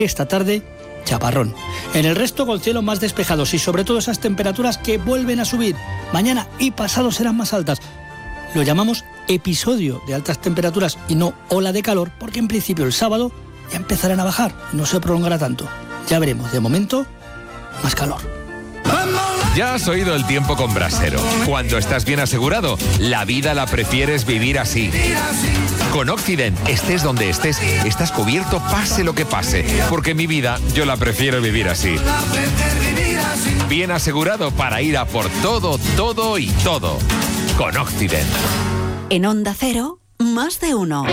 Esta tarde, chaparrón. En el resto, con cielos más despejados y sobre todo esas temperaturas que vuelven a subir. Mañana y pasado serán más altas. Lo llamamos episodio de altas temperaturas y no ola de calor, porque en principio el sábado ya empezarán a bajar y no se prolongará tanto. Ya veremos, de momento, más calor. Ya has oído el tiempo con Brasero. Cuando estás bien asegurado, la vida la prefieres vivir así. Con Occident, estés donde estés, estás cubierto pase lo que pase. Porque mi vida, yo la prefiero vivir así. Bien asegurado para ir a por todo, todo y todo. Con Occident. En Onda Cero, más de uno.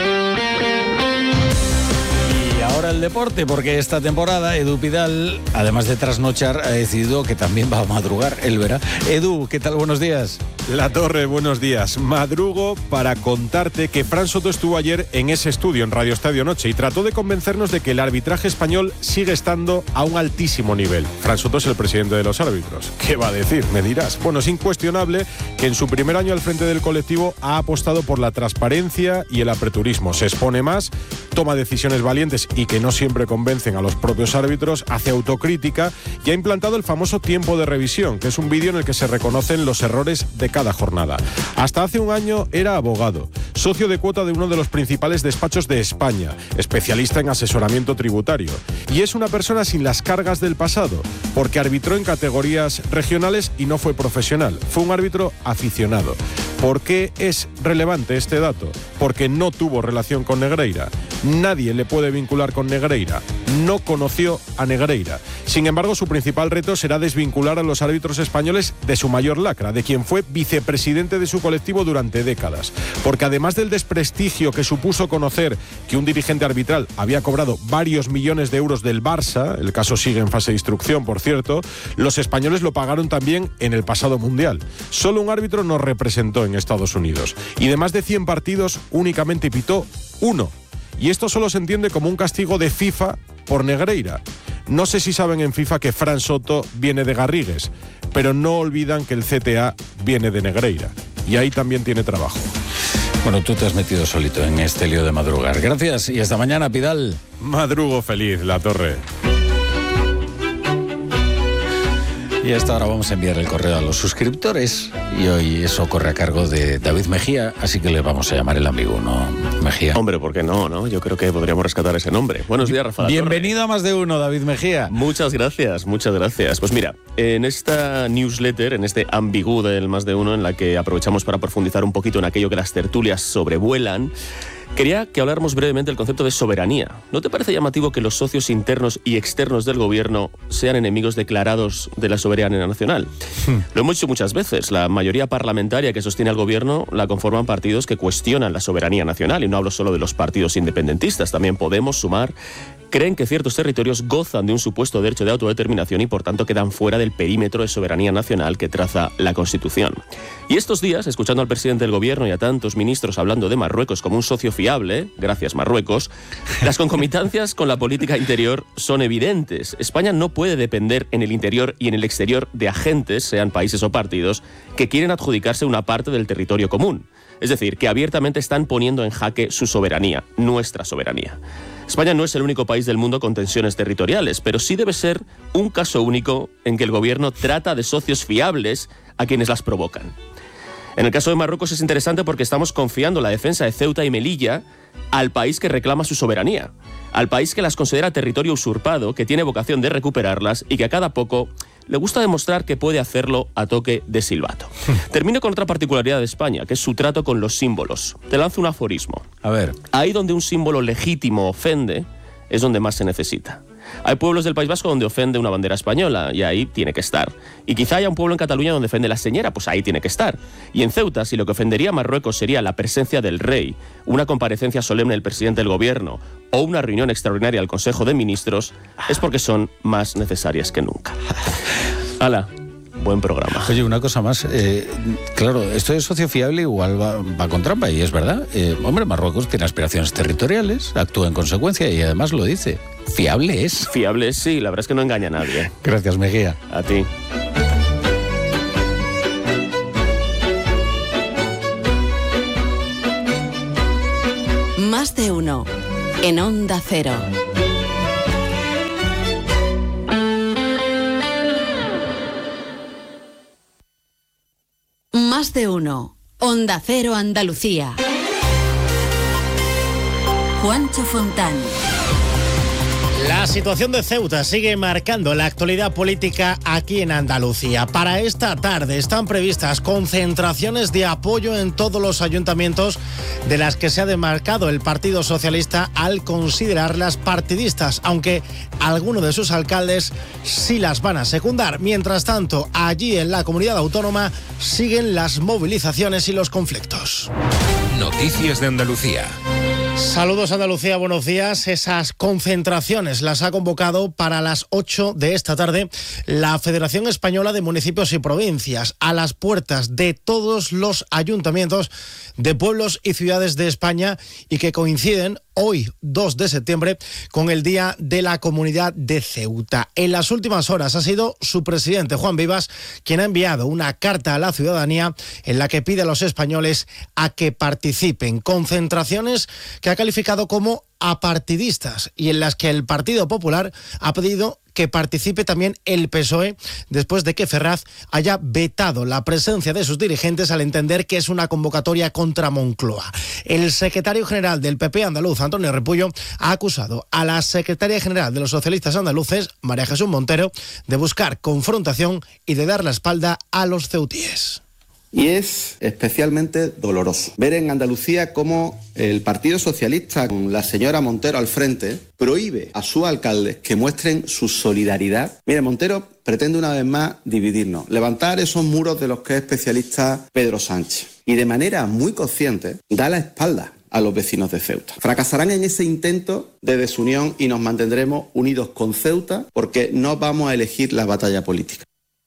Y ahora el deporte, porque esta temporada Edu Pidal, además de trasnochar, ha decidido que también va a madrugar, él verá. Edu, ¿qué tal? Buenos días. La Torre, buenos días. Madrugo para contarte que Fran Soto estuvo ayer en ese estudio en Radio Estadio Noche y trató de convencernos de que el arbitraje español sigue estando a un altísimo nivel. Fran Soto es el presidente de los árbitros. ¿Qué va a decir? Me dirás. Bueno, es incuestionable que en su primer año al frente del colectivo ha apostado por la transparencia y el aperturismo. Se expone más, toma decisiones valientes y que no siempre convencen a los propios árbitros, hace autocrítica y ha implantado el famoso tiempo de revisión, que es un vídeo en el que se reconocen los errores de cada jornada. Hasta hace un año era abogado, socio de cuota de uno de los principales despachos de España, especialista en asesoramiento tributario. Y es una persona sin las cargas del pasado, porque arbitró en categorías regionales y no fue profesional, fue un árbitro aficionado. ¿Por qué es relevante este dato? Porque no tuvo relación con Negreira. Nadie le puede vincular con Negreira. No conoció a Negreira. Sin embargo, su principal reto será desvincular a los árbitros españoles de su mayor lacra, de quien fue vicepresidente de su colectivo durante décadas. Porque además del desprestigio que supuso conocer que un dirigente arbitral había cobrado varios millones de euros del Barça, el caso sigue en fase de instrucción, por cierto, los españoles lo pagaron también en el pasado Mundial. Solo un árbitro nos representó en Estados Unidos. Y de más de 100 partidos, únicamente pitó uno. Y esto solo se entiende como un castigo de FIFA por Negreira. No sé si saben en FIFA que Fran Soto viene de Garrigues, pero no olvidan que el CTA viene de Negreira. Y ahí también tiene trabajo. Bueno, tú te has metido solito en este lío de madrugar. Gracias y hasta mañana, Pidal. Madrugo feliz, La Torre. Y hasta ahora vamos a enviar el correo a los suscriptores y hoy eso corre a cargo de David Mejía, así que le vamos a llamar el amigo, ¿no, Mejía? Hombre, ¿por qué no? Yo creo que podríamos rescatar ese nombre. Buenos días, Rafa. Bienvenido a Más de Uno, David Mejía. Muchas gracias. Pues mira, en esta newsletter, en este ambigú del Más de Uno, en la que aprovechamos para profundizar un poquito en aquello que las tertulias sobrevuelan, quería que habláramos brevemente del concepto de soberanía. ¿No te parece llamativo que los socios internos y externos del gobierno sean enemigos declarados de la soberanía nacional? Lo hemos dicho muchas veces, la mayoría parlamentaria que sostiene al gobierno la conforman partidos que cuestionan la soberanía nacional, y no hablo solo de los partidos independentistas, también Podemos, Sumar. Creen que ciertos territorios gozan de un supuesto derecho de autodeterminación y por tanto quedan fuera del perímetro de soberanía nacional que traza la Constitución. Y estos días, escuchando al presidente del gobierno y a tantos ministros hablando de Marruecos como un socio fiable, gracias Marruecos, las concomitancias con la política interior son evidentes. España no puede depender en el interior y en el exterior de agentes, sean países o partidos, que quieren adjudicarse una parte del territorio común. Es decir, que abiertamente están poniendo en jaque su soberanía, nuestra soberanía. España no es el único país del mundo con tensiones territoriales, pero sí debe ser un caso único en que el gobierno trata de socios fiables a quienes las provocan. En el caso de Marruecos es interesante porque estamos confiando la defensa de Ceuta y Melilla al país que reclama su soberanía, al país que las considera territorio usurpado, que tiene vocación de recuperarlas y que a cada poco le gusta demostrar que puede hacerlo a toque de silbato. Termino con otra particularidad de España, que es su trato con los símbolos. Te lanzo un aforismo. A ver. Ahí donde un símbolo legítimo ofende, es donde más se necesita. Hay pueblos del País Vasco donde ofende una bandera española, y ahí tiene que estar. Y quizá haya un pueblo en Cataluña donde ofende la señera, pues ahí tiene que estar. Y en Ceuta, si lo que ofendería a Marruecos sería la presencia del rey, una comparecencia solemne del presidente del gobierno o una reunión extraordinaria del Consejo de Ministros, es porque son más necesarias que nunca. ¡Hala! Buen programa. Oye, una cosa más. Claro, esto de socio fiable igual va con trampa, y es verdad. Hombre, Marruecos tiene aspiraciones territoriales, actúa en consecuencia y además lo dice. Fiable es. Fiable es, sí. La verdad es que no engaña a nadie. Gracias, Mejía. A ti. Más de uno. En Onda Cero. de uno. Onda Cero Andalucía. Juancho Fontán. La situación de Ceuta sigue marcando la actualidad política aquí en Andalucía. Para esta tarde están previstas concentraciones de apoyo en todos los ayuntamientos de las que se ha demarcado el Partido Socialista al considerarlas partidistas, aunque algunos de sus alcaldes sí las van a secundar. Mientras tanto, allí en la comunidad autónoma siguen las movilizaciones y los conflictos. Noticias de Andalucía. Saludos Andalucía, buenos días. Esas concentraciones las ha convocado para las 8 de esta tarde la Federación Española de Municipios y Provincias, a las puertas de todos los ayuntamientos de pueblos y ciudades de España, y que coinciden hoy, 2 de septiembre, con el Día de la Comunidad de Ceuta. En las últimas horas ha sido su presidente, Juan Vivas, quien ha enviado una carta a la ciudadanía en la que pide a los españoles a que participen. Concentraciones que ha calificado como apartidistas y en las que el Partido Popular ha pedido que participe también el PSOE, después de que Ferraz haya vetado la presencia de sus dirigentes al entender que es una convocatoria contra Moncloa. El secretario general del PP andaluz, Antonio Repullo, ha acusado a la secretaria general de los socialistas andaluces, María Jesús Montero, de buscar confrontación y de dar la espalda a los ceutíes. Y es especialmente doloroso ver en Andalucía cómo el Partido Socialista, con la señora Montero al frente, prohíbe a sus alcaldes que muestren su solidaridad. Mire, Montero pretende una vez más dividirnos, levantar esos muros de los que es especialista Pedro Sánchez, y de manera muy consciente da la espalda a los vecinos de Ceuta. Fracasarán en ese intento de desunión y nos mantendremos unidos con Ceuta, porque no vamos a elegir la batalla política.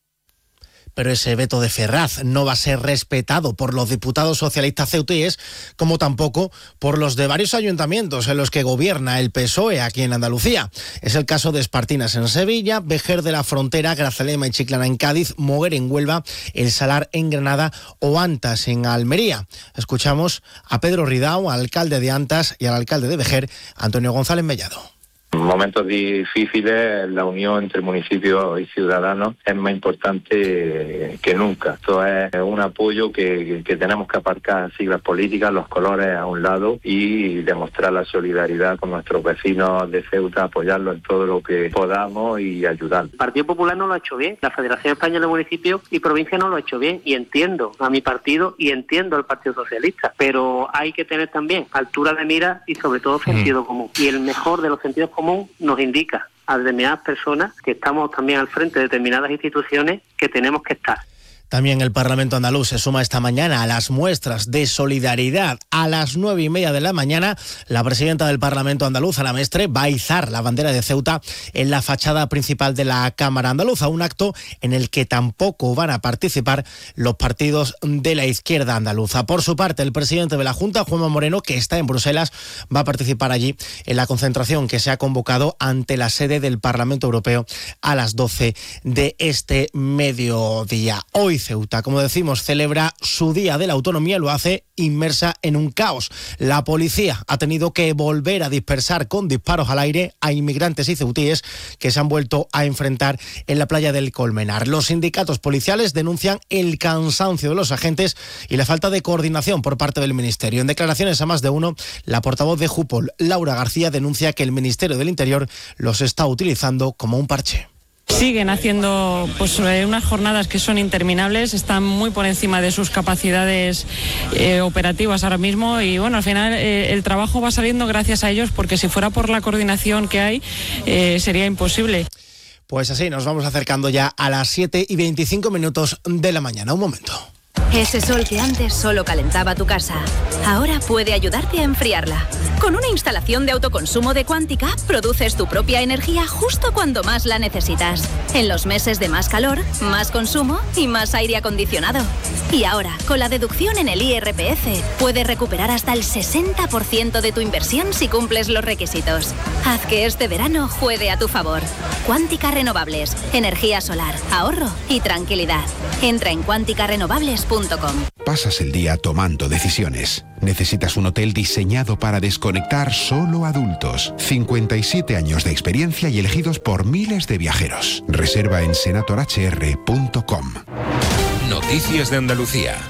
Pero ese veto de Ferraz no va a ser respetado por los diputados socialistas ceutíes, como tampoco por los de varios ayuntamientos en los que gobierna el PSOE aquí en Andalucía. Es el caso de Espartinas en Sevilla, Vejer de la Frontera, Grazalema y Chiclana en Cádiz, Moguer en Huelva, El Salar en Granada o Antas en Almería. Escuchamos a Pedro Ridao, alcalde de Antas, y al alcalde de Vejer, Antonio González Mellado. En momentos difíciles, la unión entre municipios y ciudadanos es más importante que nunca. Esto es un apoyo que tenemos que aparcar siglas políticas, los colores a un lado, y demostrar la solidaridad con nuestros vecinos de Ceuta, apoyarlos en todo lo que podamos y ayudar. El Partido Popular no lo ha hecho bien, la Federación Española de Municipios y Provincias no lo ha hecho bien, y entiendo a mi partido y entiendo al Partido Socialista, pero hay que tener también altura de mira y sobre todo sentido común. Y el mejor de los sentidos comunes nos indica a determinadas personas que estamos también al frente de determinadas instituciones que tenemos que estar. También el Parlamento andaluz se suma esta mañana a las muestras de solidaridad. A las 9:30 de la mañana, la presidenta del Parlamento andaluz, Ana Mestre, va a izar la bandera de Ceuta en la fachada principal de la Cámara Andaluza, un acto en el que tampoco van a participar los partidos de la izquierda andaluza. Por su parte, el presidente de la Junta, Juanma Moreno, que está en Bruselas, va a participar allí en la concentración que se ha convocado ante la sede del Parlamento Europeo a las 12 de este mediodía. Hoy Ceuta, como decimos, celebra su Día de la Autonomía, lo hace inmersa en un caos. La policía ha tenido que volver a dispersar con disparos al aire a inmigrantes y ceutíes que se han vuelto a enfrentar en la playa del Colmenar. Los sindicatos policiales denuncian el cansancio de los agentes y la falta de coordinación por parte del Ministerio. En declaraciones a Más de Uno, la portavoz de Jupol, Laura García, denuncia que el Ministerio del Interior los está utilizando como un parche. Siguen haciendo unas jornadas que son interminables, están muy por encima de sus capacidades operativas ahora mismo, y bueno, al final el trabajo va saliendo gracias a ellos, porque si fuera por la coordinación que hay sería imposible. Pues así nos vamos acercando ya a las 7:25 de la mañana. Un momento. Ese sol que antes solo calentaba tu casa, ahora puede ayudarte a enfriarla. Con una instalación de autoconsumo de Quántica, produces tu propia energía justo cuando más la necesitas. En los meses de más calor, más consumo y más aire acondicionado. Y ahora, con la deducción en el IRPF, puedes recuperar hasta el 60% de tu inversión si cumples los requisitos. Haz que este verano juegue a tu favor. Quántica Renovables, energía solar, ahorro y tranquilidad. Entra en quanticarenovables.com. Pasas el día tomando decisiones. Necesitas un hotel diseñado para desconectar solo adultos. 57 años de experiencia y elegidos por miles de viajeros. Reserva en senatorhr.com. Noticias de Andalucía.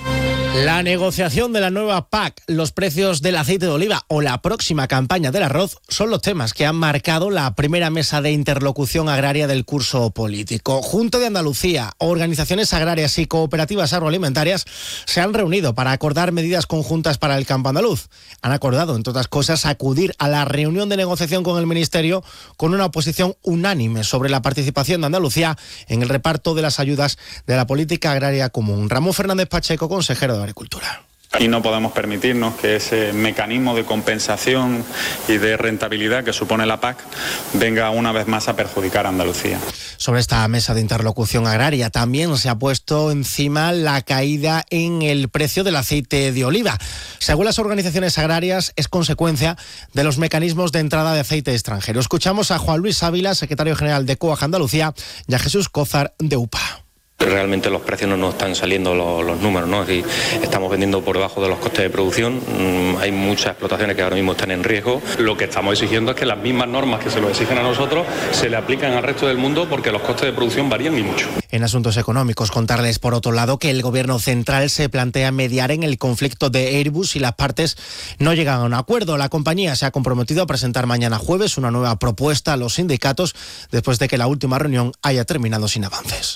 La negociación de la nueva PAC, los precios del aceite de oliva o la próxima campaña del arroz son los temas que han marcado la primera mesa de interlocución agraria del curso político. Junta de Andalucía, organizaciones agrarias y cooperativas agroalimentarias se han reunido para acordar medidas conjuntas para el campo andaluz. Han acordado, entre otras cosas, acudir a la reunión de negociación con el Ministerio con una oposición unánime sobre la participación de Andalucía en el reparto de las ayudas de la política agraria común. Ramón Fernández Pacheco, consejero de Agricultura. Y no podemos permitirnos que ese mecanismo de compensación y de rentabilidad que supone la PAC venga una vez más a perjudicar a Andalucía. Sobre esta mesa de interlocución agraria también se ha puesto encima la caída en el precio del aceite de oliva. Según las organizaciones agrarias, es consecuencia de los mecanismos de entrada de aceite extranjero. Escuchamos a Juan Luis Ávila, secretario general de COAG Andalucía, y a Jesús Cózar, de UPA. Realmente los precios no nos están saliendo los números, ¿no? Y estamos vendiendo por debajo de los costes de producción. Hay muchas explotaciones que ahora mismo están en riesgo. Lo que estamos exigiendo es que las mismas normas que se lo exigen a nosotros se le aplican al resto del mundo, porque los costes de producción varían y mucho. En asuntos económicos, contarles por otro lado que el gobierno central se plantea mediar en el conflicto de Airbus y las partes no llegan a un acuerdo. La compañía se ha comprometido a presentar mañana jueves una nueva propuesta a los sindicatos después de que la última reunión haya terminado sin avances.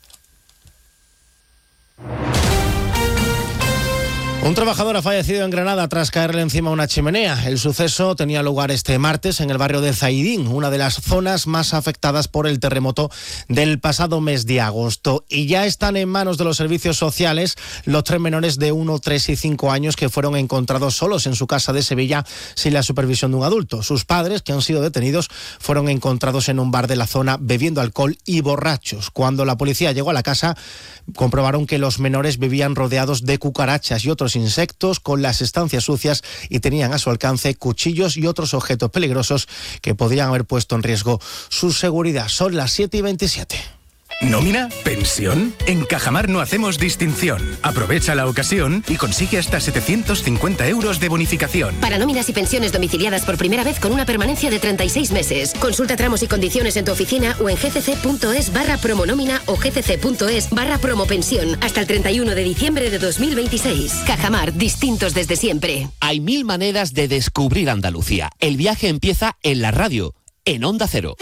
Un trabajador ha fallecido en Granada tras caerle encima una chimenea. El suceso tenía lugar este martes en el barrio de Zaidín, una de las zonas más afectadas por el terremoto del pasado mes de agosto. Y ya están en manos de los servicios sociales los 3 menores de 1, 3 y 5 años que fueron encontrados solos en su casa de Sevilla sin la supervisión de un adulto. Sus padres, que han sido detenidos, fueron encontrados en un bar de la zona bebiendo alcohol y borrachos. Cuando la policía llegó a la casa, comprobaron que los menores vivían rodeados de cucarachas y otros insectos, con las estancias sucias, y tenían a su alcance cuchillos y otros objetos peligrosos que podrían haber puesto en riesgo su seguridad. Son las 7:27. ¿Nómina? ¿Pensión? En Cajamar no hacemos distinción. Aprovecha la ocasión y consigue hasta 750 euros de bonificación. Para nóminas y pensiones domiciliadas por primera vez con una permanencia de 36 meses. Consulta tramos y condiciones en tu oficina o en gcc.es/promonómina o gcc.es/promopensión hasta el 31 de diciembre de 2026. Cajamar, distintos desde siempre. Hay 1000 maneras de descubrir Andalucía. El viaje empieza en la radio, en Onda Cero.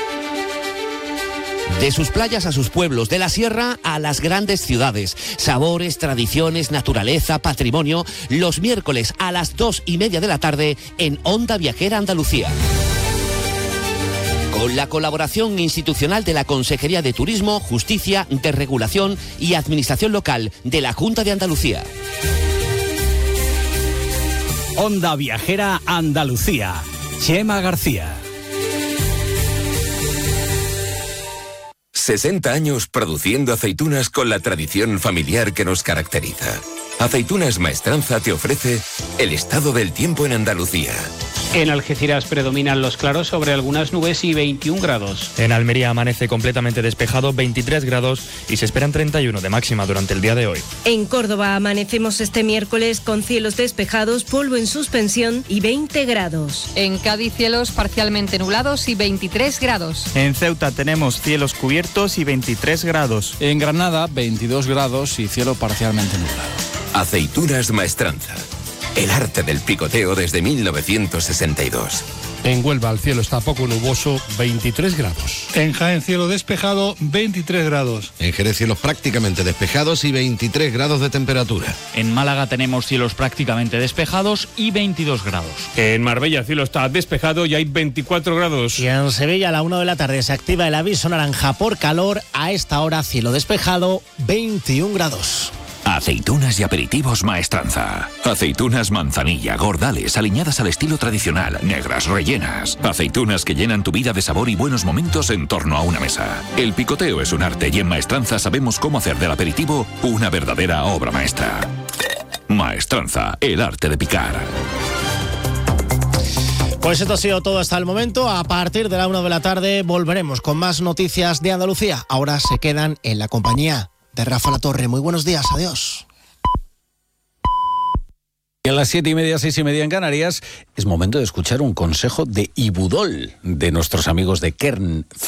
De sus playas a sus pueblos, de la sierra a las grandes ciudades. Sabores, tradiciones, naturaleza, patrimonio. Los miércoles a las 2:30 de la tarde en Onda Viajera Andalucía. Con la colaboración institucional de la Consejería de Turismo, Justicia, Desregulación y Administración Local de la Junta de Andalucía. Onda Viajera Andalucía. Chema García. 60 años produciendo aceitunas con la tradición familiar que nos caracteriza. Aceitunas Maestranza te ofrece el estado del tiempo en Andalucía. En Algeciras predominan los claros sobre algunas nubes y 21 grados. En Almería amanece completamente despejado, 23 grados, y se esperan 31 de máxima durante el día de hoy. En Córdoba amanecemos este miércoles con cielos despejados, polvo en suspensión y 20 grados. En Cádiz cielos parcialmente nublados y 23 grados. En Ceuta tenemos cielos cubiertos y 23 grados. En Granada 22 grados y cielo parcialmente nublado. Aceitunas Maestranza. El arte del picoteo desde 1962. En Huelva el cielo está poco nuboso, 23 grados. En Jaén cielo despejado, 23 grados. En Jerez cielos prácticamente despejados y 23 grados de temperatura. En Málaga tenemos cielos prácticamente despejados y 22 grados. En Marbella el cielo está despejado y hay 24 grados. Y en Sevilla a la 1 de la tarde se activa el aviso naranja por calor. A esta hora cielo despejado, 21 grados. Aceitunas y aperitivos Maestranza. Aceitunas manzanilla, gordales, aliñadas al estilo tradicional, negras, rellenas. Aceitunas que llenan tu vida de sabor y buenos momentos en torno a una mesa. El picoteo es un arte y en Maestranza sabemos cómo hacer del aperitivo una verdadera obra maestra. Maestranza, el arte de picar. Pues esto ha sido todo hasta el momento. A partir de la 1 de la tarde volveremos con más noticias de Andalucía. Ahora se quedan en la compañía de Rafa Latorre. Muy buenos días, adiós. Y a las 7:30, 6:30 en Canarias, es momento de escuchar un consejo de Ibudol, de nuestros amigos de Kern